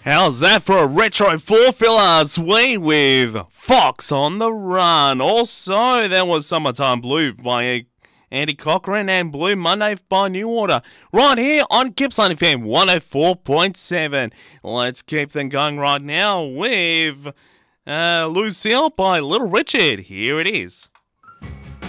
How's that for a retro four-filler suite with Fox on the Run? Also, there was Summertime Blue by Andy Cochran and Blue Monday by New Order. Right here on Gippsland FM 104.7. Let's keep them going right now with Lucille by Little Richard. Here it is.